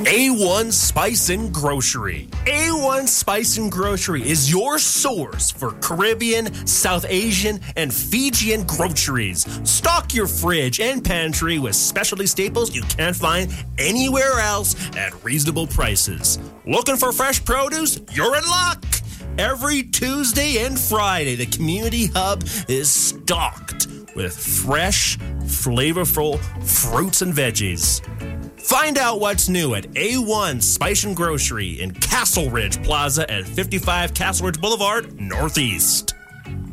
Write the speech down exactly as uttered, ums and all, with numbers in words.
A one Spice and Grocery. A one Spice and Grocery is your source for Caribbean, South Asian, and Fijian groceries. Stock your fridge and pantry with specialty staples you can't find anywhere else at reasonable prices. Looking for fresh produce? You're in luck! Every Tuesday and Friday, the Community Hub is stocked with fresh, flavorful fruits and veggies. Find out what's new at A one Spice and Grocery in Castle Ridge Plaza at fifty-five Castle Ridge Boulevard, Northeast.